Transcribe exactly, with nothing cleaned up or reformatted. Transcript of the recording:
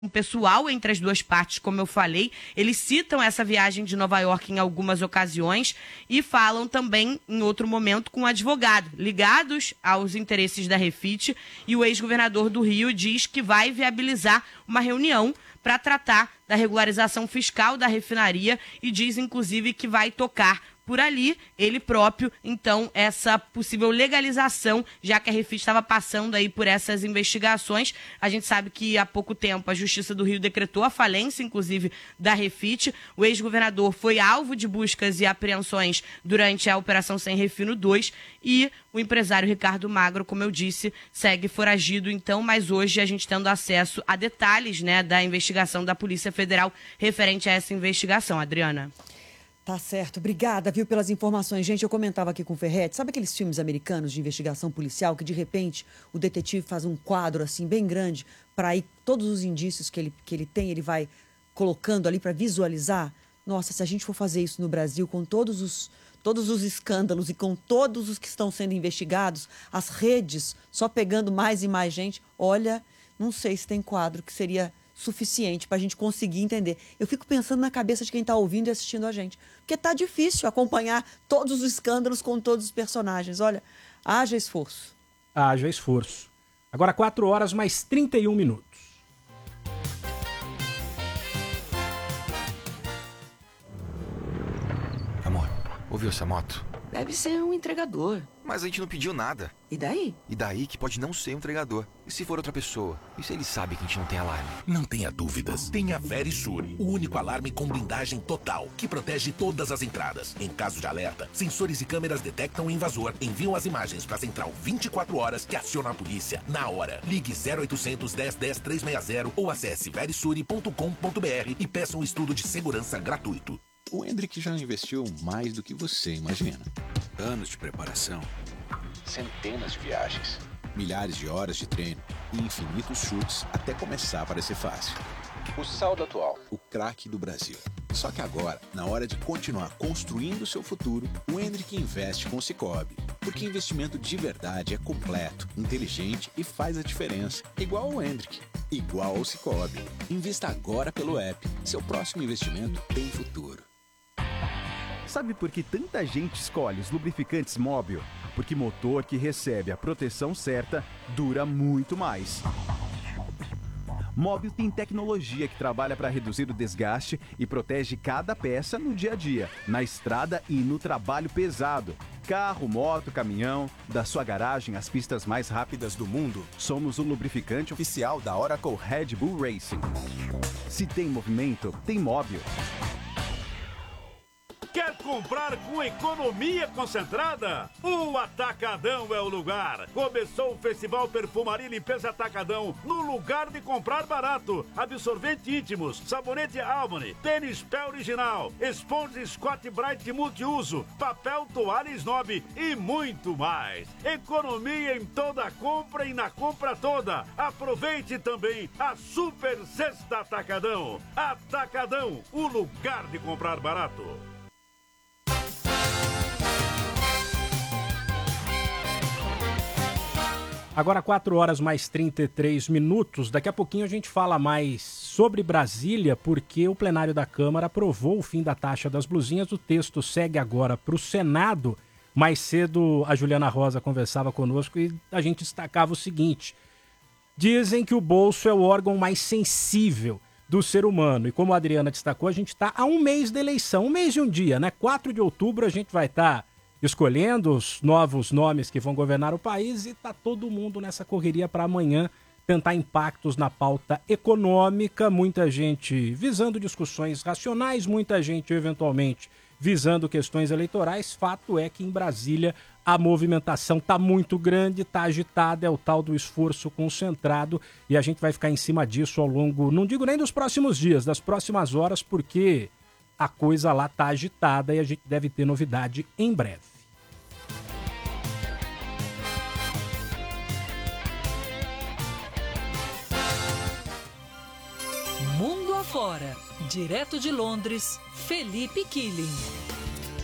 um pessoal entre as duas partes, como eu falei. Eles citam essa viagem de Nova York em algumas ocasiões e falam também, em outro momento, com um advogado, ligados aos interesses da Refit, e o ex-governador do Rio diz que vai viabilizar uma reunião para tratar da regularização fiscal da refinaria e diz, inclusive, que vai tocar por ali, ele próprio, então, essa possível legalização, já que a Refit estava passando aí por essas investigações. A gente sabe que há pouco tempo a Justiça do Rio decretou a falência, inclusive, da Refit. O ex-governador foi alvo de buscas e apreensões durante a Operação Sem Refino dois e o empresário Ricardo Magro, como eu disse, segue foragido, então, mas hoje a gente tendo acesso a detalhes, né, da investigação da Polícia Federal referente a essa investigação. Adriana. Tá certo. Obrigada, viu, pelas informações. Gente, eu comentava aqui com o Ferretti, sabe aqueles filmes americanos de investigação policial que, de repente, o detetive faz um quadro, assim, bem grande, para aí todos os indícios que ele, que ele tem, ele vai colocando ali para visualizar? Nossa, se a gente for fazer isso no Brasil, com todos os, todos os escândalos e com todos os que estão sendo investigados, as redes só pegando mais e mais gente, olha, não sei se tem quadro que seria suficiente para a gente conseguir entender. Eu fico pensando na cabeça de quem está ouvindo e assistindo a gente, porque tá difícil acompanhar todos os escândalos com todos os personagens. Olha, haja esforço. Haja esforço. Agora quatro horas mais trinta e um minutos. Amor, ouviu essa moto? Deve ser um entregador. Mas a gente não pediu nada. E daí? E daí que pode não ser um entregador. E se for outra pessoa? E se ele sabe que a gente não tem alarme? Não tenha dúvidas. Tenha Verisure, o único alarme com blindagem total, que protege todas as entradas. Em caso de alerta, sensores e câmeras detectam o invasor, enviam as imagens para a central vinte e quatro horas, que aciona a polícia na hora. Ligue zero oitocentos, dez, dez, trezentos e sessenta ou acesse verisure ponto com ponto br e peça um estudo de segurança gratuito. O Hendrick já investiu mais do que você imagina. Anos de preparação, centenas de viagens, milhares de horas de treino e infinitos chutes até começar a parecer fácil. O saldo atual, o craque do Brasil. Só que agora, na hora de continuar construindo o seu futuro, o Hendrick investe com o Sicoob. Porque investimento de verdade é completo, inteligente e faz a diferença. Igual ao Hendrick, igual ao Sicoob. Invista agora pelo app. Seu próximo investimento tem futuro. Sabe por que tanta gente escolhe os lubrificantes Móbil? Porque motor que recebe a proteção certa dura muito mais. Móbil tem tecnologia que trabalha para reduzir o desgaste e protege cada peça no dia a dia, na estrada e no trabalho pesado. Carro, moto, caminhão, da sua garagem às pistas mais rápidas do mundo, somos o lubrificante oficial da Oracle Red Bull Racing. Se tem movimento, tem Móbil. Quer comprar com economia concentrada? O Atacadão é o lugar. Começou o Festival Perfumaria e Limpeza Atacadão no lugar de comprar barato. Absorvente íntimos, sabonete Albany, tênis pé original, esponja Scott Bright multiuso, papel toalha Snob e muito mais. Economia em toda compra e na compra toda. Aproveite também a Super Sexta Atacadão. Atacadão, o lugar de comprar barato. Agora quatro horas mais trinta e três minutos. Daqui a pouquinho a gente fala mais sobre Brasília, porque o plenário da Câmara aprovou o fim da taxa das blusinhas. O texto segue agora para o Senado. Mais cedo a Juliana Rosa conversava conosco e a gente destacava o seguinte. Dizem que o bolso é o órgão mais sensível do ser humano. E como a Adriana destacou, a gente está a um mês da eleição, um mês e um dia, né? quatro de outubro a gente vai estar... Tá escolhendo os novos nomes que vão governar o país e tá todo mundo nessa correria para amanhã tentar impactos na pauta econômica, muita gente visando discussões racionais, muita gente eventualmente visando questões eleitorais. Fato é que em Brasília a movimentação tá muito grande, tá agitada, é o tal do esforço concentrado e a gente vai ficar em cima disso ao longo, não digo nem dos próximos dias, das próximas horas, porque a coisa lá tá agitada e a gente deve ter novidade em breve. Mundo afora, direto de Londres, Felipe Killing.